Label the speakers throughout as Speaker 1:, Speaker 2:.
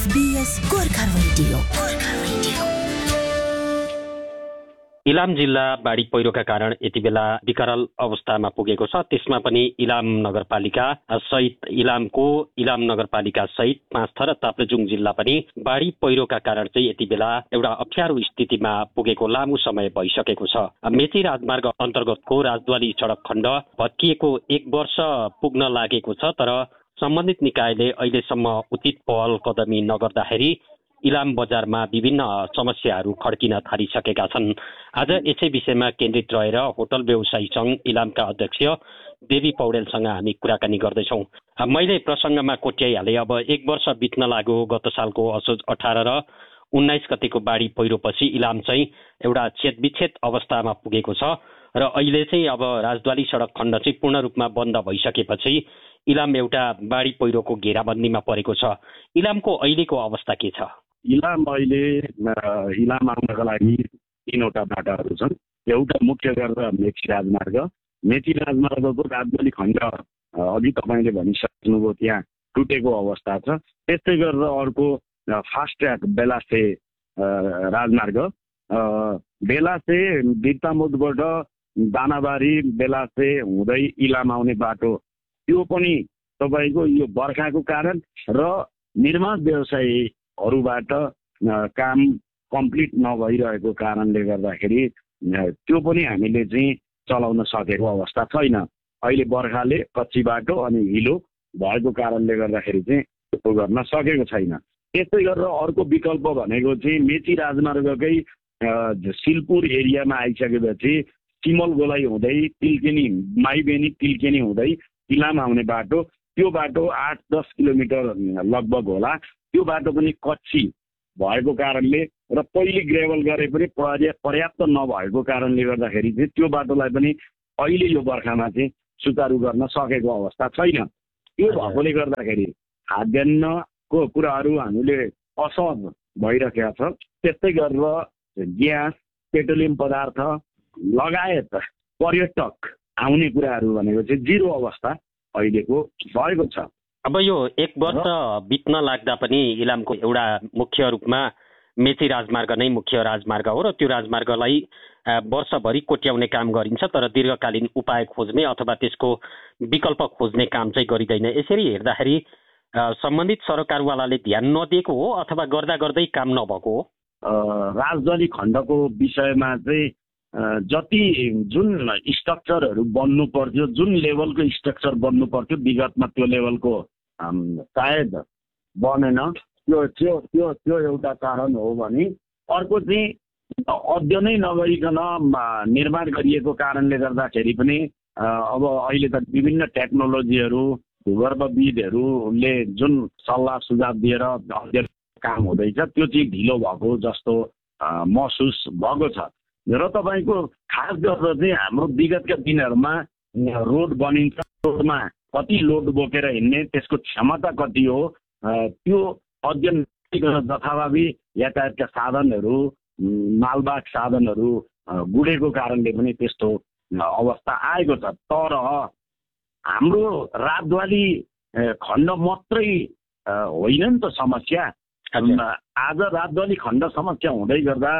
Speaker 1: SBS Gorkha radio.
Speaker 2: Ilam जिल्ला बाढी पहिरोका कारण यति बेला विकराल अवस्थामा पुगेको छ। त्यसमा पनि इलाम नगरपालिका सहित इलाम नगरपालिका सहित पाँचथर र ताप्लेजुङ जिल्ला पनि बाढी पहिरोका कारण चाहिँ यति बेला एउटा अप्ठ्यारो स्थितिमा पुगेको लामो समय भइसकेको छ। मेची राजमार्ग अन्तर्गतको राजद्वारी सडक खण्ड भत्किएको 1 वर्ष पुग्न लागेको छ, तर सम्बन्धित निकायले अहिलेसम्म उचित पहल कदमी नगर्दाखेरि इलाम बजारमा विभिन्न समस्याहरू खड्किन थालिसकेका छन्। आज यसै विषयमा केन्द्रित रहेर होटल व्यवसायी सङ्घ इलामका अध्यक्ष देवी पौडेलसँग हामी कुराकानी गर्दैछौँ। मैले प्रसङ्गमा कोट्याइहालेँ। अब 1 वर्ष बित्न लाग्यो। गत सालको असोज 18 र 19 गतेको बाढी पहिरोपछि इलाम चाहिँ एउटा छेदविच्छेद अवस्थामा पुगेको छ र अहिले चाहिँ अब राजद्वारी सडक खण्ड चाहिँ पूर्ण रूपमा बन्द भइसकेपछि इलाम एउटा बाढी पहिरोको घेराबन्दीमा परेको छ। इलामको अहिलेको अवस्था के छ?
Speaker 3: इलाम अहिले इलाम आउनका लागि 3वटा बाटाहरू छन्। एउटा मुख्य गरेर मेची राजमार्गको राजद्वारी खण्ड अघि तपाईँले भनिसक्नुभयो, त्यहाँ टुटेको अवस्था छ। त्यस्तै गरेर अर्को फास्ट ट्र्याक बेलासे राजमार्ग, बेलासे बिर्तामोडबाट दानाबारी बेलासे हुँदै इलाम आउने बाटो, त्यो पनि तपाईँको यो बर्खाको कारण र निर्माण व्यवसायीहरूबाट काम कम्प्लिट नभइरहेको कारणले गर्दाखेरि त्यो पनि हामीले चाहिँ चलाउन सकेको अवस्था छैन। अहिले बर्खाले कच्ची बाटो अनि हिलो भएको कारणले गर्दाखेरि चाहिँ त्यो गर्न सकेको छैन। त्यस्तै गरेर अर्को विकल्प भनेको चाहिँ मेची राजमार्गकै सिलपुर एरियामा आइसकेपछि चिमल गोलाइ हुँदै तिल्केनी माइबेनी तिल्केनी हुँदै इलाम आउने बाटो, त्यो बाटो 8-10 किलोमिटर लगभग होला। त्यो बाटो पनि कच्ची भएको कारणले र पहिले ग्रेभल गरे पनि पर्याप्त नभएको कारणले गर्दाखेरि चाहिँ त्यो बाटोलाई पनि अहिले यो बर्खामा चाहिँ सुचारू गर्न सकेको अवस्था छैन। त्यो भएकोले गर्दाखेरि खाद्यान्नको कुराहरू हामीले असहज भइरहेका छ। त्यस्तै गरेर ग्यास, पेट्रोलियम पदार्थ लगायत पर्यटक आउने कुराहरू भनेको चाहिँ 0 अवस्था अहिलेको भएको छ।
Speaker 2: अब यो 1 वर्ष बित्न लाग्दा पनि इलामको एउटा मुख्य रूपमा मेची राजमार्ग नै मुख्य राजमार्ग हो र त्यो राजमार्गलाई वर्षभरि कोट्याउने काम गरिन्छ, तर दीर्घकालीन उपाय खोज्ने अथवा त्यसको विकल्प खोज्ने काम चाहिँ गरिँदैन। यसरी हेर्दाखेरि सम्बन्धित सरकारवालाले ध्यान नदिएको हो अथवा गर्दा गर्दै काम नभएको हो?
Speaker 3: राजद्वारी खण्डको विषयमा चाहिँ जुन स्ट्रक्चरहरू बन्नु पर्थ्यो, जुन लेभलको स्ट्रक्चर बन्नु पर्थ्यो विगतमा त्यो लेभलको सायद बनेन। त्यो एउटा कारण हो भने अर्को चाहिँ अध्ययनै नगरिकन निर्माण गरिएको कारणले गर्दाखेरि पनि अब अहिले त विभिन्न टेक्नोलोजीहरू भूगर्भविदहरूले जुन सल्लाह सुझाव दिएर अध्ययन काम हुँदैछ त्यो चाहिँ ढिलो भएको जस्तो महसुस भएको छ। र तपाईँको खास गरेर चाहिँ हाम्रो विगतका दिनहरूमा रोड बनिन्छ, रोडमा कति लोड बोकेर हिँड्ने, त्यसको क्षमता कति हो, त्यो अध्ययन जथाभावी यातायातका साधनहरू, मालवाहक साधनहरू गुडेको कारणले पनि त्यस्तो अवस्था आएको छ। तर हाम्रो राजद्वारी खण्ड मात्रै होइन नि त समस्या। आज राजद्वारी खण्ड समस्या हुँदै गर्दा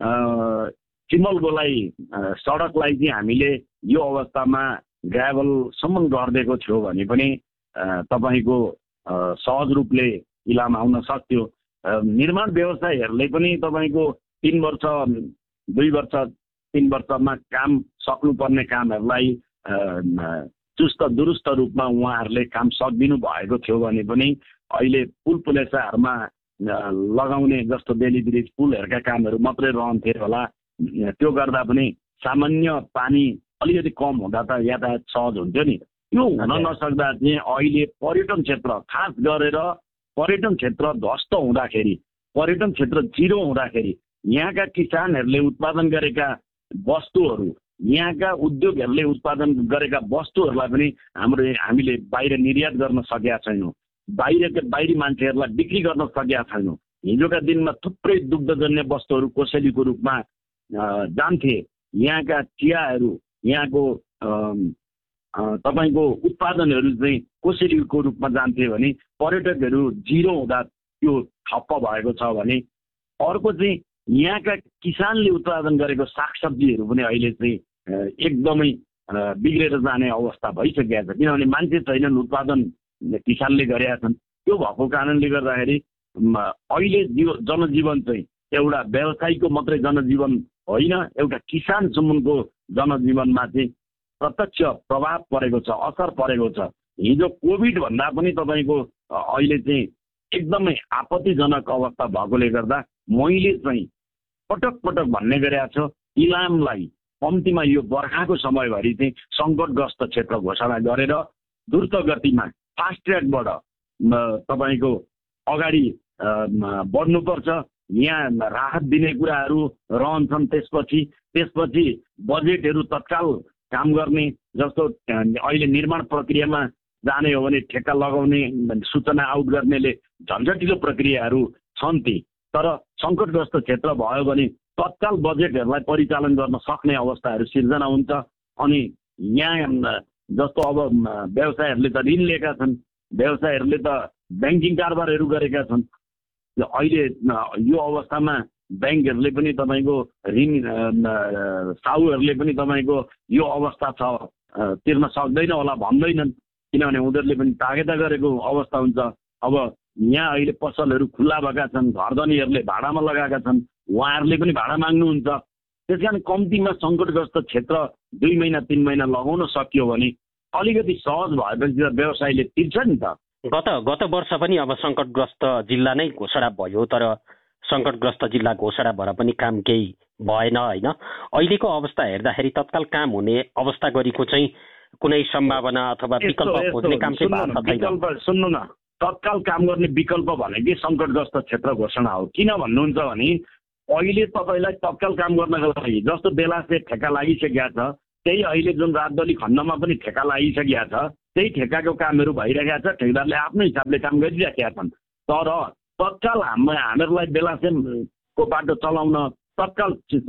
Speaker 3: चिमल गोलाइ सडकलाई चाहिँ हामीले यो अवस्थामा ग्राभलसम्म गरिदिएको थियो भने पनि तपाईँको सहज रूपले इलाम आउन सक्थ्यो। निर्माण व्यवसायीहरूले पनि तपाईँको 3 वर्ष 2 वर्ष 3 वर्षमा काम सक्नुपर्ने कामहरूलाई चुस्त दुरुस्त रूपमा उहाँहरूले काम सकिदिनु भएको थियो भने पनि अहिले पुल पुलेसाहरूमा लगाउने जस्तो बेली ब्रिज पुलहरूका कामहरू मात्रै रहन्थे होला। त्यो गर्दा पनि सामान्य पानी अलिकति कम हुँदा त यातायात सहज हुन्थ्यो नि। त्यो हुन नसक्दा चाहिँ अहिले पर्यटन क्षेत्र, खास गरेर पर्यटन क्षेत्र ध्वस्त हुँदाखेरि, पर्यटन क्षेत्र 0 हुँदाखेरि यहाँका किसानहरूले उत्पादन गरेका वस्तुहरू, यहाँका उद्योगहरूले उत्पादन गरेका वस्तुहरूलाई पनि हामीले बाहिर निर्यात गर्न सकेका छैनौँ। बाहिरी मान्छेहरूलाई बिक्री गर्न सकेका छैनौँ। हिजोका दिनमा थुप्रै दुग्धजन्य वस्तुहरू कोसेलीको रूपमा जान्थे। यहाँका चियाहरू, यहाँको तपाईँको उत्पादनहरू चाहिँ कोसेलीको रूपमा जान्थे भने पर्यटकहरू 0 हुँदा त्यो ठप्प भएको छ भने अर्को चाहिँ यहाँका किसानले उत्पादन गरेको सागसब्जीहरू पनि अहिले चाहिँ एकदमै बिग्रेर जाने अवस्था भइसकेको छ। किनभने मान्छे छैनन्, उत्पादन किसानले गरेका छन्। त्यो भएको कारणले गर्दाखेरि अहिले जनजीवन चाहिँ एउटा व्यवसायीको मात्रै जनजीवन होइन, एउटा किसानसम्मको जनजीवनमा चाहिँ प्रत्यक्ष प्रभाव परेको छ, असर परेको छ। हिजो कोभिड भन्दा पनि तपाईँको अहिले चाहिँ एकदमै आपत्तिजनक अवस्था भएकोले गर्दा मैले चाहिँ पटक पटक भन्ने गरेका छु, इलामलाई कम्तीमा यो बर्खाको समयभरि चाहिँ सङ्कटग्रस्त क्षेत्र घोषणा गरेर द्रुत गतिमा फास्ट ट्र्याकबाट तपाईँको अगाडि बढ्नुपर्छ। यहाँ राहत दिने कुराहरू रहन्छन्। त्यसपछि बजेटहरू तत्काल काम गर्ने, जस्तो अहिले निर्माण प्रक्रियामा जाने हो भने ठेक्का लगाउने सूचना आउट गर्नेले झन्झटिलो प्रक्रियाहरू छन् ती। तर सङ्कटग्रस्त क्षेत्र भयो भने तत्काल बजेटहरूलाई परिचालन गर्न सक्ने अवस्थाहरू सिर्जना हुन्छ। अनि यहाँ जस्तो अब व्यवसायहरूले त ऋण लिएका छन्, व्यवसायहरूले त ब्याङ्किङ कारोबारहरू गरेका छन्। अहिले यो अवस्थामा ब्याङ्कहरूले पनि तपाईँको ऋण, साहुहरूले पनि तपाईँको यो अवस्था छ तिर्न सक्दैन होला भन्दैनन्, किनभने उनीहरूले पनि तागेता गरेको अवस्था हुन्छ। अब यहाँ अहिले पसलहरू खुल्ला भएका छन्, घरधनीहरूले भाडामा लगाएका छन्, उहाँहरूले पनि भाडा माग्नुहुन्छ। त्यस कारण कम्तीमा सङ्कटग्रस्त क्षेत्र 2 महिना 3 महिना लगाउन सकियो भने अलिकति सहज भएपछि त व्यवसायले तिर्छ नि त।
Speaker 2: गत वर्ष पनि अब सङ्कटग्रस्त जिल्ला नै घोषणा भयो, तर सङ्कटग्रस्त जिल्ला घोषणा भएर पनि काम केही भएन होइन। अहिलेको अवस्था हेर्दाखेरि तत्काल काम हुने अवस्था गरेको चाहिँ कुनै सम्भावना अथवा विकल्प खोज्ने काम चाहिँ भएको छैन।
Speaker 3: सुन्नु न, तत्काल काम गर्ने विकल्प भनेकै सङ्कटग्रस्त क्षेत्र घोषणा हो। किन भन्नुहुन्छ भने अहिले तपाईँलाई तत्काल काम गर्नको लागि जस्तो बेलासे ठेक्का लागिसकेका छ, त्यही अहिले जुन राजदली खण्डमा पनि ठेक्का लागिसकेका छ, त्यही ठेक्काको कामहरू भइरहेका छ। ठेकेदारले आफ्नो हिसाबले काम गरिराखेका छन्। तर तत्काल हामीहरूलाई बेलासेको बाटो चलाउन, तत्काल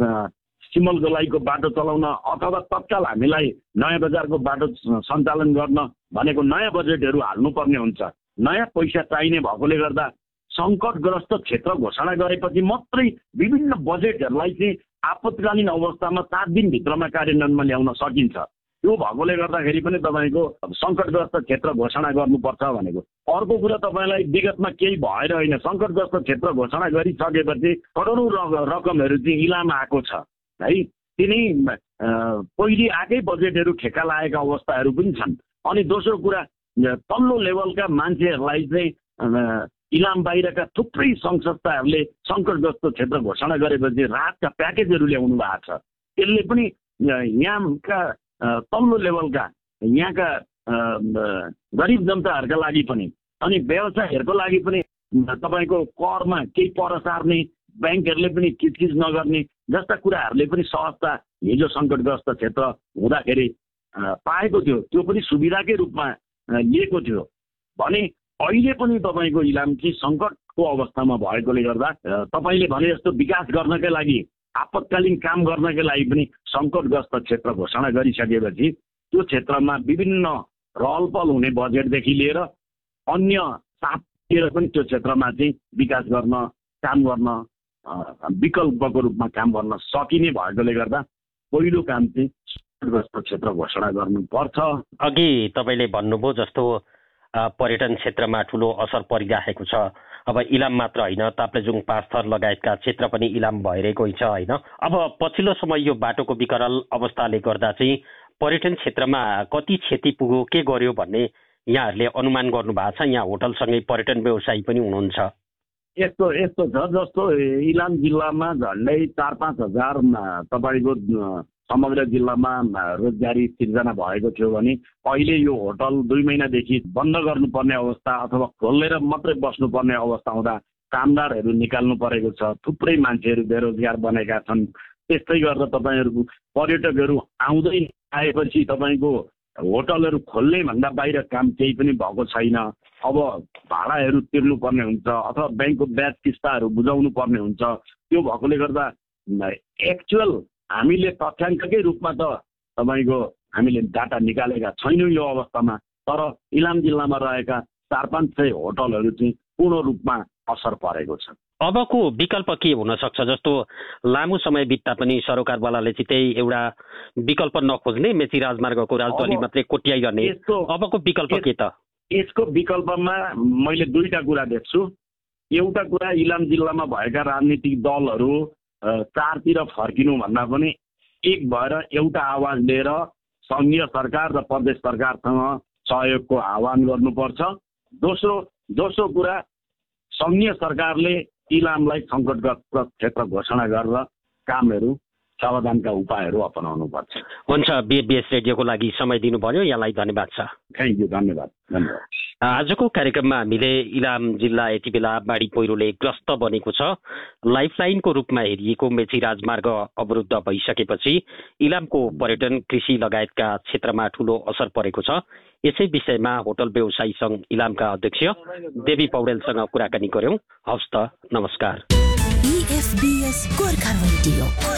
Speaker 3: सिमल गोलाईको बाटो चलाउन अथवा तत्काल हामीलाई नयाँ बजारको बाटो सञ्चालन गर्न भनेको नयाँ बजेटहरू हाल्नुपर्ने हुन्छ। नयाँ पैसा चाहिने भएकोले गर्दा सङ्कटग्रस्त क्षेत्र घोषणा गरेपछि मात्रै विभिन्न बजेटहरूलाई चाहिँ आपतकालीन अवस्थामा 7 दिनभित्रमा कार्यान्वयनमा ल्याउन सकिन्छ। त्यो भएकोले गर्दाखेरि पनि तपाईँको सङ्कटग्रस्त क्षेत्र घोषणा गर्नुपर्छ भनेको। अर्को कुरा तपाईँलाई विगतमा केही भएर होइन, सङ्कटग्रस्त क्षेत्र घोषणा गरिसकेपछि करोडौँ रकमहरू चाहिँ इलाम आएको छ है। तिनै पहिले आएकै बजेटहरू ठेक्का लागेका अवस्थाहरू पनि छन्। अनि दोस्रो कुरा, तल्लो लेभलका मान्छेहरूलाई चाहिँ इलाम बाहिरका थुप्रै सङ्घ संस्थाहरूले सङ्कटग्रस्त क्षेत्र घोषणा गरेपछि राहतका प्याकेजहरू ल्याउनु भएको छ। त्यसले पनि यहाँका तल्लो लेभलका यहाँका गरिब जनताहरूका लागि पनि अनि व्यवसायहरूको लागि पनि तपाईँको करमा केही पर सार्ने, ब्याङ्कहरूले पनि किचकिच नगर्ने जस्ता कुराहरूले पनि सहजता हिजो सङ्कटग्रस्त क्षेत्र हुँदाखेरि पाएको थियो। त्यो पनि सुविधाकै रूपमा लिएको थियो भने अहिले पनि तपाईँको इलाम चाहिँ सङ्कटको अवस्थामा भएकोले गर्दा तपाईँले भने जस्तो विकास गर्नकै लागि, आपतकालीन काम गर्नकै लागि पनि सङ्कटग्रस्त क्षेत्र घोषणा गरिसकेपछि त्यो क्षेत्रमा विभिन्न रहलपहल हुने बजेटदेखि लिएर अन्य साथतिर पनि त्यो क्षेत्रमा चाहिँ विकास गर्न, काम गर्न, विकल्पको रूपमा काम गर्न सकिने भएकोले गर्दा पहिलो काम चाहिँ सङ्कटग्रस्त क्षेत्र घोषणा गर्नुपर्छ।
Speaker 2: अघि तपाईँले भन्नुभयो जस्तो पर्यटन क्षेत्रमा ठुलो असर परिरहेको छ। अब इलाम मात्र होइन, ताप्लेजुङ, पाँचथर लगायतका क्षेत्र पनि इलाम भइरहेको छ होइन। अब पछिल्लो समय यो बाटोको विकराल अवस्थाले गर्दा चाहिँ पर्यटन क्षेत्रमा कति क्षति पुग्यो, के गर्यो भन्ने यहाँहरूले अनुमान गर्नु भएको छ? यहाँ होटलसँगै पर्यटन व्यवसायी पनि हुनुहुन्छ।
Speaker 3: यस्तो छ, जस्तो इलाम जिल्लामा झन्डै 4-5 हजार तपाईँको समग्र जिल्लामा रोजगारी सिर्जना भएको थियो भने अहिले यो होटल 2 महिनादेखि बन्द गर्नुपर्ने अवस्था अथवा खोलेर मात्रै बस्नुपर्ने अवस्था हुँदा कामदारहरू निकाल्नु परेको छ। थुप्रै मान्छेहरू बेरोजगार बनेका छन्। त्यस्तै गरेर तपाईँहरूको पर्यटकहरू आएपछि तपाईँको होटलहरू खोल्ने भन्दा बाहिर काम केही पनि भएको छैन। अब भाडाहरू तिर्नुपर्ने हुन्छ अथवा ब्याङ्कको ब्याज किस्ताहरू बुझाउनु पर्ने हुन्छ। त्यो भएकोले गर्दा एक्चुअल हामीले तथ्याङ्ककै रूपमा त तपाईँको हामीले डाटा निकालेका छैनौँ यो अवस्थामा। तर इलाम जिल्लामा रहेका 400-500 होटलहरू चाहिँ पूर्ण रूपमा असर परेको छ।
Speaker 2: अबको विकल्प के हुन सक्छ? जस्तो लामो समय बित्दा पनि सरकारवालाले चाहिँ त्यही एउटा विकल्प नखोज्ने, मेची राजमार्गको राजधानी मात्रै कोट्याइरहने, अबको विकल्प के त?
Speaker 3: यसको विकल्पमा मैले दुईटा कुरा देख्छु। एउटा कुरा, इलाम जिल्लामा भएका राजनीतिक दलहरू चारतिर फर्किनु भन्दा पनि एक भएर एउटा आवाज लिएर सङ्घीय सरकार र प्रदेश सरकारसँग सहयोगको आह्वान गर्नुपर्छ। दोस्रो कुरा, सङ्घीय सरकारले इलामलाई सङ्कटग्रस्त क्षेत्र घोषणा गरेर कामहरू, समाधानका उपायहरू अपनाउनुपर्छ।
Speaker 2: हुन्छ, बीएस रेडियोको लागि समय दिनुभयो, यहाँलाई धन्यवाद छ।
Speaker 3: थ्याङ्क यू, धन्यवाद।
Speaker 2: आजको कार्यक्रममा हामीले इलाम जिल्ला यति बेला बाढी पहिरोले ग्रस्त बनेको छ, लाइफलाइनको रूपमा हेरिएको मेची राजमार्ग अवरुद्ध भइसकेपछि इलामको पर्यटन, कृषि लगायतका क्षेत्रमा ठूलो असर परेको छ। यसै विषयमा होटल व्यवसायी सङ्घ इलामका अध्यक्ष देवी पौडेलसँग कुराकानी गर्यौं। हवस् त, नमस्कार।